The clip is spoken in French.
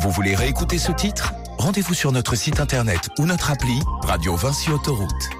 Vous voulez réécouter ce titre ? Rendez-vous sur notre site internet ou notre appli Radio Vinci Autoroute.